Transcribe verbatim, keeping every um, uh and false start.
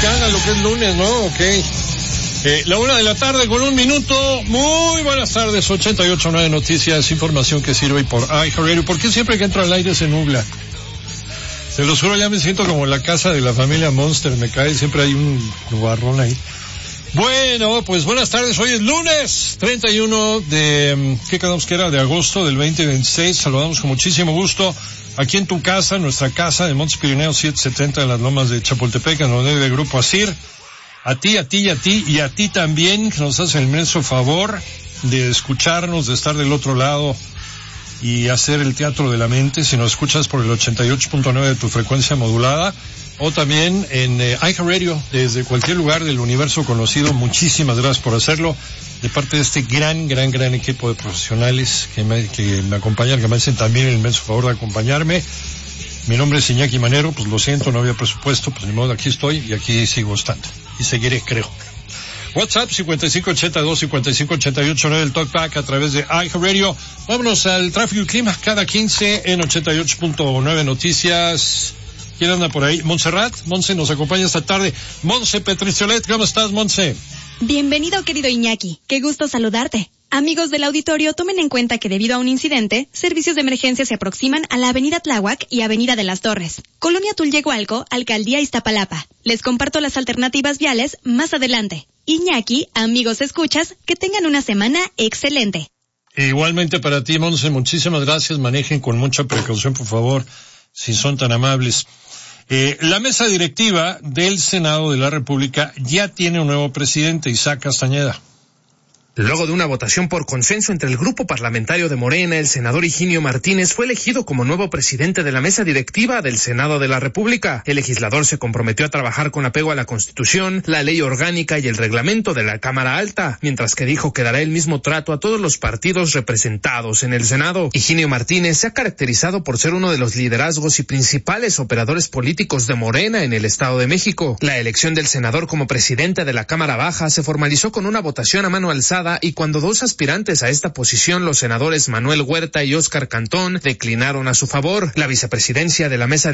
que haga lo que es lunes, ¿no? Ok. Eh, la una de la tarde con un minuto. Muy buenas tardes, ochenta y ocho punto nueve Noticias, información que sirve por iHeartRadio. ¿Por qué siempre que entro al aire se nubla? Se los juro, ya me siento como en la casa de la familia Monster, me cae, siempre hay un nubarrón ahí. Bueno, pues buenas tardes, hoy es lunes, treinta y uno de, ¿qué quedamos que era? De agosto del veinte veintiséis, saludamos con muchísimo gusto aquí en tu casa, nuestra casa de Montes Pirineos setecientos setenta de las Lomas de Chapultepec, en donde de Grupo Asir. A ti, a ti y a ti, y a ti también, que nos hace el inmenso favor de escucharnos, de estar del otro lado y hacer el teatro de la mente, si nos escuchas por el ochenta y ocho punto nueve de tu frecuencia modulada, o también en eh, iHeartRadio, desde cualquier lugar del universo conocido. Muchísimas gracias por hacerlo, de parte de este gran, gran, gran equipo de profesionales que me, que me acompañan, que me hacen también el inmenso favor de acompañarme. Mi nombre es Iñaki Manero, pues lo siento, no había presupuesto, pues ni modo, aquí estoy y aquí sigo estando. Y seguiré, creo. WhatsApp cincuenta y cinco ochenta y dos, cincuenta y cinco ochenta y ocho nueve, el Talkback a través de iHeartRadio. Vámonos al tráfico y clima cada quince en ochenta y ocho punto nueve Noticias. ¿Quién anda por ahí? Montserrat, Monse nos acompaña esta tarde. Monse Petriciolet, ¿cómo estás, Monse? Bienvenido, querido Iñaki. Qué gusto saludarte. Amigos del auditorio, tomen en cuenta que debido a un incidente, servicios de emergencia se aproximan a la Avenida Tláhuac y Avenida de las Torres, Colonia Tulyehualco, Alcaldía Iztapalapa. Les comparto las alternativas viales más adelante. Iñaki, amigos escuchas, que tengan una semana excelente. Igualmente para ti, Monse, muchísimas gracias. Manejen con mucha precaución, por favor, si son tan amables. Eh, la mesa directiva del Senado de la República ya tiene un nuevo presidente, Isaac Castañeda. Luego de una votación por consenso entre el grupo parlamentario de Morena, el senador Higinio Martínez fue elegido como nuevo presidente de la mesa directiva del Senado de la República. El legislador se comprometió a trabajar con apego a la Constitución, la ley orgánica y el reglamento de la Cámara Alta, mientras que dijo que dará el mismo trato a todos los partidos representados en el Senado. Higinio Martínez se ha caracterizado por ser uno de los liderazgos y principales operadores políticos de Morena en el Estado de México. La elección del senador como presidente de la Cámara Baja se formalizó con una votación a mano alzada, y cuando dos aspirantes a esta posición, los senadores Manuel Huerta y Óscar Cantón, declinaron a su favor. La vicepresidencia de la mesa